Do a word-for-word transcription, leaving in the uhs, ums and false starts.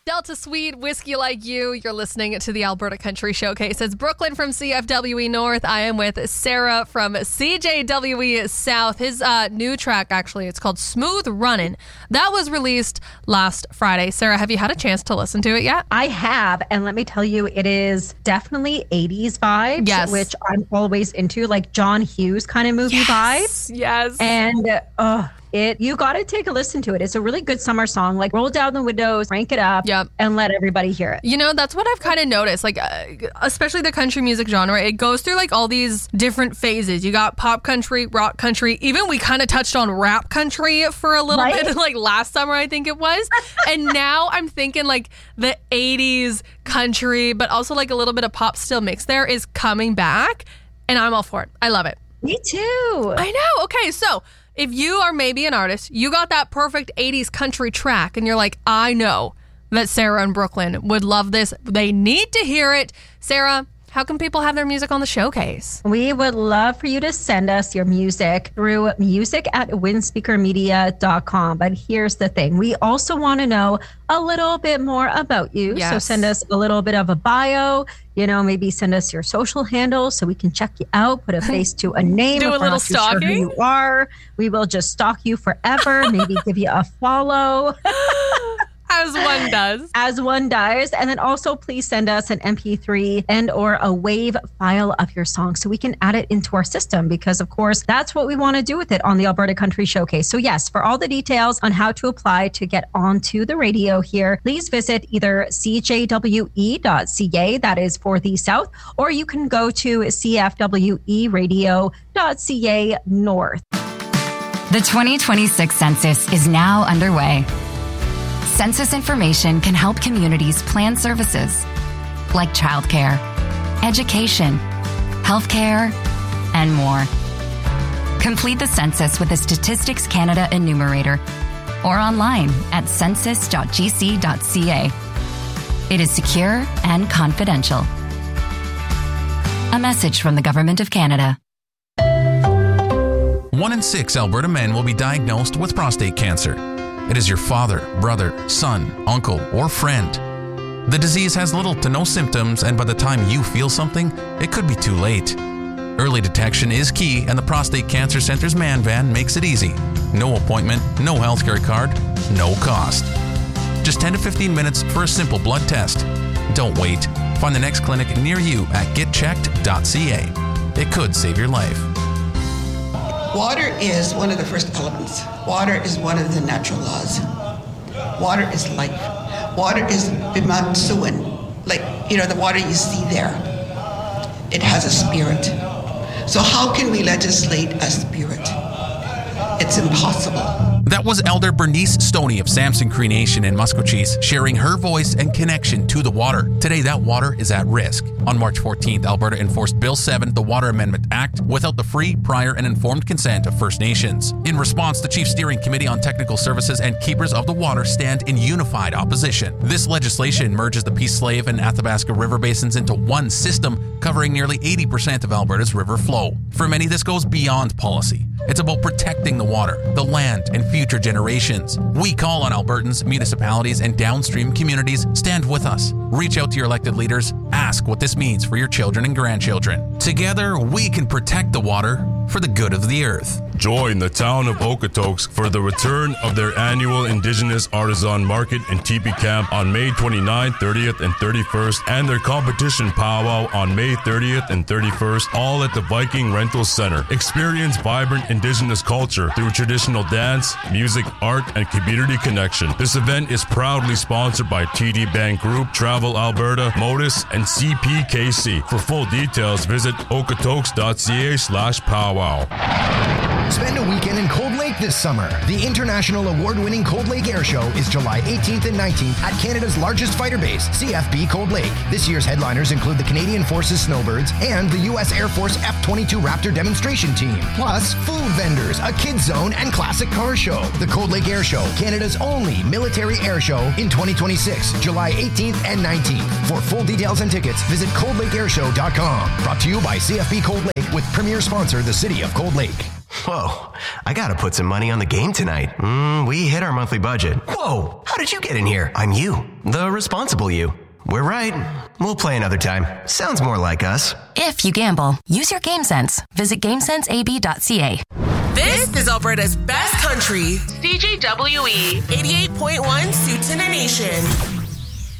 Delta Sweet, Whiskey Like You. You're listening to the Alberta Country Showcase. It's Brooklyn from C F W E North. I am with Sarah from C J W E South. His uh, new track, actually, it's called Smooth Runnin'. That was released last Friday. Sarah, have you had a chance to listen to it yet? I have, and let me tell you, it is definitely eighties vibes, yes. which I'm always into, like John Hughes kind of movie yes. vibes. Yes. And, uh, It you got to take a listen to it. It's a really good summer song. Like roll down the windows, crank it up, yep. and let everybody hear it. You know, that's what I've kind of noticed. Like, uh, especially the country music genre, it goes through like all these different phases. You got pop country, rock country. Even we kind of touched on rap country for a little right? bit, like last summer, I think it was. And now I'm thinking like the eighties country, but also like a little bit of pop still mixed there is coming back, and I'm all for it. I love it. Me too. I know. Okay, so if you are maybe an artist, you got that perfect eighties country track, and you're like, I know that Sarah and Brooklyn would love this. They need to hear it. Sarah, how can people have their music on the showcase? We would love for you to send us your music through music at windspeaker media dot com. But here's the thing. We also want to know a little bit more about you. Yes. So send us a little bit of a bio. You know, maybe send us your social handles so we can check you out, put a face to a name. Do a little stalking. Sure who you are. We will just stalk you forever. Maybe give you a follow. As one does. As one does. And then also please send us an M P three and or a WAV file of your song so we can add it into our system, because of course that's what we want to do with it on the Alberta Country Showcase. So yes, for all the details on how to apply to get onto the radio here, please visit either c j w e dot c a, that is for the South, or you can go to c f w e radio dot c a North. The twenty twenty-six census is now underway. Census information can help communities plan services like childcare, education, healthcare, and more. Complete the census with the Statistics Canada enumerator or online at census dot g c dot c a. It is secure and confidential. A message from the Government of Canada. One in six Alberta men will be diagnosed with prostate cancer. It is your father, brother, son, uncle, or friend. The disease has little to no symptoms, and by the time you feel something, it could be too late. Early detection is key, and the Prostate Cancer Center's Man Van makes it easy. No appointment, no healthcare card, no cost. Just ten to fifteen minutes for a simple blood test. Don't wait. Find the next clinic near you at get checked dot c a. It could save your life. Water is one of the first elements. Water is one of the natural laws. Water is life. Water is bimatsuan, like, you know, the water you see there. It has a spirit. So how can we legislate a spirit? It's impossible. That was Elder Bernice Stoney of Samson Cree Nation in Muskogee sharing her voice and connection to the water. Today, that water is at risk. On March fourteenth, Alberta enforced Bill seven, the Water Amendment Act, without the free, prior, and informed consent of First Nations. In response, the Chief Steering Committee on Technical Services and Keepers of the Water stand in unified opposition. This legislation merges the Peace Slave and Athabasca river basins into one system, covering nearly eighty percent of Alberta's river flow. For many, this goes beyond policy. It's about protecting the water, the land, and future generations. We call on Albertans, municipalities, and downstream communities. Stand with us. Reach out to your elected leaders. Ask what this means for your children and grandchildren. Together, we can protect the water for the good of the earth. Join the town of Okotoks for the return of their annual Indigenous Artisan Market and Teepee Camp on May twenty-ninth, thirtieth, and thirty-first, and their competition powwow on May thirtieth and thirty-first, all at the Viking Rental Center. Experience vibrant Indigenous culture through traditional dance, music, art, and community connection. This event is proudly sponsored by T D Bank Group, Travel Alberta, Modus, and C P K C. For full details, visit okotoks dot c a slash powwow. Spend a weekend in Cold Lake this summer. The international award-winning Cold Lake Air Show is July eighteenth and nineteenth at Canada's largest fighter base, C F B Cold Lake. This year's headliners include the Canadian Forces Snowbirds and the U S Air Force F twenty-two Raptor demonstration team. Plus, food vendors, a kids zone, and classic car show. The Cold Lake Air Show, Canada's only military air show in twenty twenty-six, July eighteenth and nineteenth. For full details and tickets, visit cold lake air show dot com. Brought to you by C F B Cold Lake with premier sponsor, the City of Cold Lake. Whoa, I gotta put some money on the game tonight. Mm, we hit our monthly budget. Whoa, how did you get in here? I'm you, the responsible you. We're right. We'll play another time. Sounds more like us. If you gamble, use your game sense. Visit game sense a b dot c a. This is Alberta's best country. C J W E eighty-eight point one Suits in a Nation.